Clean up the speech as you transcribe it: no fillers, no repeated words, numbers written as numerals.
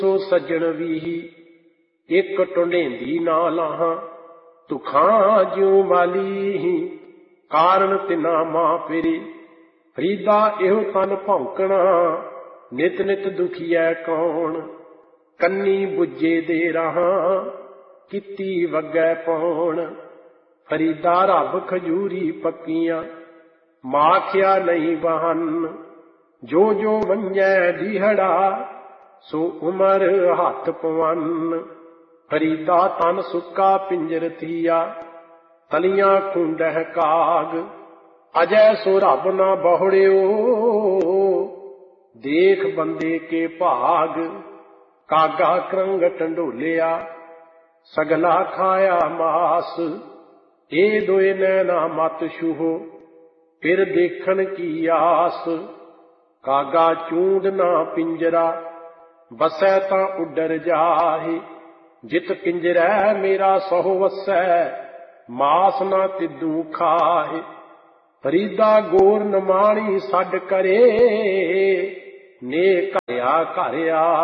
ਸੋ ਸੱਜਣ ਵੀ ਇੱਕ ਟੁੰਡੇਂਦੀ ਨਾ ਲਾਹਾਂ, ਤੁਖਾਂ ਜਿਉ ਮਾਲੀ ਕਾਰਨ ਤਿਨਾ ਮਾਂ ਪੇਰੀ। ਫਰੀਦਾ ਇਹੋ ਤਨ ਭੌਂਕਣਾ, ਨਿਤ ਨਿਤ ਦੁਖੀਐ ਕੌਣ। ਕੰਨੀ ਬੁੱਝੇ ਦੇ ਰਾਹਾਂ, ਕੀਤੀ ਵੱਗੈ ਪੌਣ। ਫਰੀਦਾ ਰੱਬ ਖਜੂਰੀ ਪੱਕੀਆਂ, ਮਾਖਿਆ ਨਹੀਂ ਬਹਨ। ਜੋ ਜੋ ਵੰਝੈ ਦੀਹੜਾ, ਸੋ ਉਮਰ ਹੱਥ ਪਵਨ। ਫਰੀਦਾ ਤਨ ਸੁੱਕਾ ਪਿੰਜਰ ਥੀਆ, ਤਲੀਆਂ ਖੂੰਡਹਿ ਕਾਗ। ਅਜੈ ਸੋ ਰੱਬ ਨਾ ਬਹੁੜਿਓ, ਦੇਖ ਬੰਦੇ ਕੇ ਭਾਗ। ਕਾਗਾ ਕਰੰਗ ਟੰਡੋਲਿਆ, ਸਗਲਾ ਖਾਇਆ ਮਾਸ। ਇਹ ਦੋਏ ਨੈਣਾ ਮਤ ਛੂਹੋ, ਫਿਰ ਦੇਖਣ ਕੀ ਆਸ। ਕਾਗਾ ਚੂੰਡ ਨਾ ਪਿੰਜਰਾ, ਬਸੈ ਤਾਂ ਉੱਡਰ ਜਾਹੇ। ਜਿਤ ਪਿੰਜਰੈ ਮੇਰਾ ਸਹੁ ਵਸੈ, ਮਾਸ ਨਾ ਤਿੱਦੂ ਖਾਹੇ। ਫਰੀਦਾ ਗੌਰ ਨਮਾਣੀ ਛੱਡ ਕਰੇ, ਨੇ ਘਰਿਆ ਘਰਿਆ।